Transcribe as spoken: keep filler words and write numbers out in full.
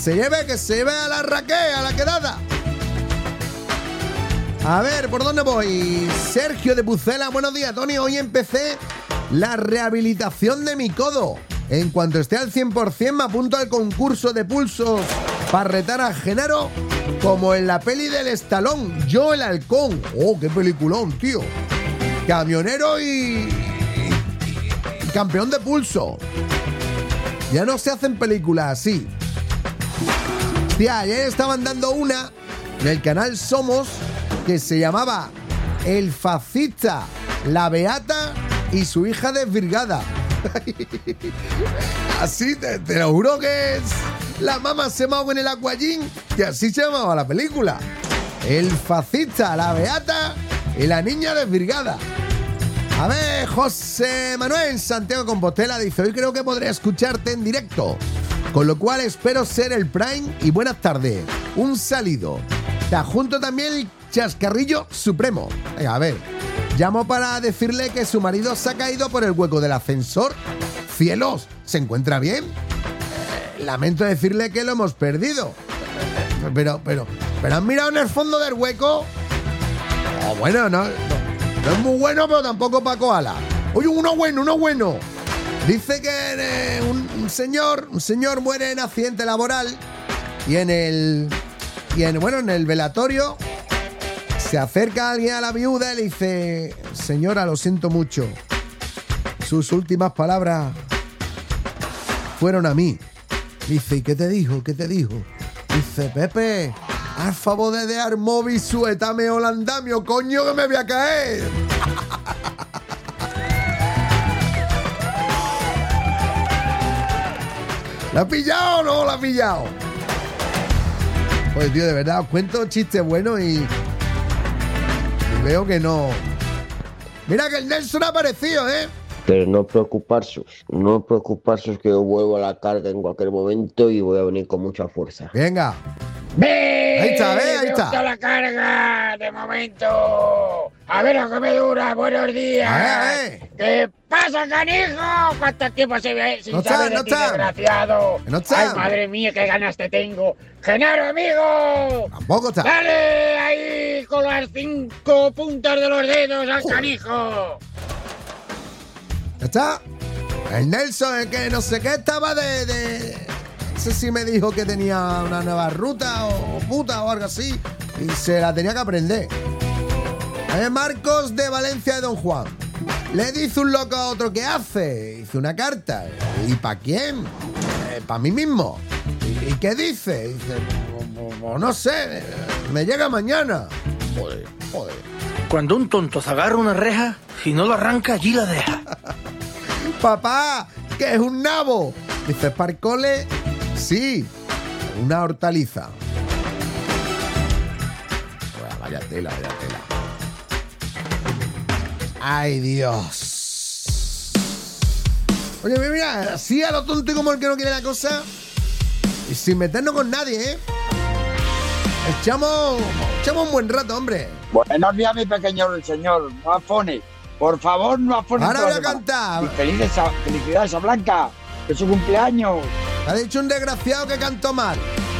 se lleve, que se lleve a la Raquel, a la quedada. A ver, ¿por dónde voy? Sergio de Pucela, buenos días, Tony. Hoy empecé la rehabilitación de mi codo. En cuanto esté al cien por ciento me apunto al concurso de pulsos para retar a Genaro, como en la peli del Estalón, Yo el Halcón. Oh, qué peliculón, tío. Camionero y, y, y campeón de pulso. Ya no se hacen películas así. Tía, ayer estaban dando una en el canal Somos que se llamaba El Fascista, la Beata y su hija desvirgada. Así, te, te lo juro que es la mamá se mao en el aquagym, que así se llamaba la película. El Fascista, la Beata y la niña desvirgada. A ver, José Manuel Santiago Compostela dice: hoy creo que podré escucharte en directo, con lo cual espero ser el Prime y buenas tardes. Un saludo. Te adjunto también el chascarrillo supremo. Venga, a ver. Llamo para decirle que su marido se ha caído por el hueco del ascensor. Cielos, ¿se encuentra bien? Eh, lamento decirle que lo hemos perdido. Pero, pero, pero ¿han mirado en el fondo del hueco? Oh, bueno, no, no, no es muy bueno, pero tampoco para koala. Oye, uno bueno, uno bueno. Dice que eh, un, un señor, un señor muere en accidente laboral y en el, y en, bueno, en el velatorio se acerca alguien a la viuda y le dice: señora, lo siento mucho. Sus últimas palabras fueron a mí. Dice: ¿y qué te dijo? ¿Qué te dijo? Dice: Pepe, al favor de dejar móvil, suétame holandamio, coño, que me voy a caer. ¿La has pillado o no la has pillado? Pues tío, de verdad, os cuento chistes buenos y, y veo que no. Mira que el Nelson ha aparecido, ¿eh? Pero no preocuparse, no preocuparse que yo vuelvo a la carga en cualquier momento y voy a venir con mucha fuerza. Venga. ¡Ve! Ahí está, ¿eh? Ahí está. ¡Me la carga de momento! A ver lo que me dura, buenos días. A ver, a ver. ¿Qué pasa, canijo? ¿Cuánto tiempo se ve sin No saber está, de no ti, está. desgraciado? No está. Ay, madre mía, qué ganas te tengo. ¡Genaro, amigo! Tampoco está. ¡Dale ahí con las cinco puntas de los dedos al Joder. canijo! ¿Ya está? El Nelson, el que no sé qué estaba de, de... No sé si me dijo que tenía una nueva ruta o puta o algo así. Y se la tenía que aprender. Eh, Marcos de Valencia de Don Juan. Le dice un loco a otro: ¿qué hace? Dice: una carta. ¿Y para quién? Eh, para mí mismo. ¿Y, y qué dice? Dice: "O- o- no sé, me llega mañana". Joder, joder. Cuando un tonto se agarra una reja, si no lo arranca, allí la deja. Papá, que es un nabo. Dice: ¿Parcole? Sí, una hortaliza. Vaya, vaya tela, vaya tela. Ay, Dios. Oye, mira, así a lo tonto y como el que no quiere la cosa, y sin meternos con nadie, ¿eh? Echamos, echamos un buen rato, hombre. Buenos días, mi pequeño señor. No afone. Por favor, no afone. Ahora toda voy a la semana. cantar. Y felices a- felicidades a Blanca, que es su cumpleaños. Ha dicho un desgraciado que canto mal.